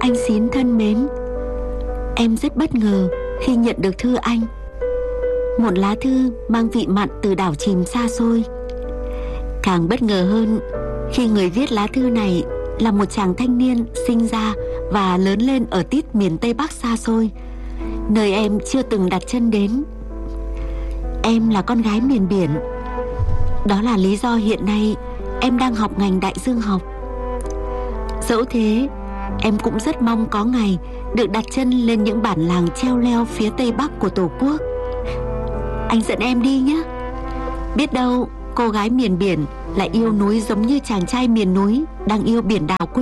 Anh Xín thân mến, em rất bất ngờ khi nhận được thư anh. Một lá thư mang vị mặn từ đảo chìm xa xôi. Càng bất ngờ hơn khi người viết lá thư này là một chàng thanh niên sinh ra và lớn lên ở tít miền Tây Bắc xa xôi, nơi em chưa từng đặt chân đến. Em là con gái miền biển. Đó là lý do hiện nay em đang học ngành đại dương học. Dẫu thế, em cũng rất mong có ngày được đặt chân lên những bản làng treo leo phía Tây Bắc của Tổ quốc. Anh dẫn em đi nhé. Biết đâu cô gái miền biển lại yêu núi giống như chàng trai miền núi đang yêu biển đảo quê